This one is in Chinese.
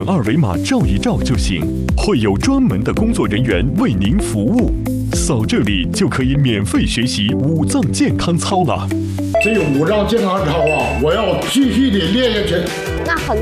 二维码照一照就行，会有专门的工作人员为您服务。扫这里就可以免费学习五脏健康操了。 这个五脏健康操啊，我要继续的练下去。 那很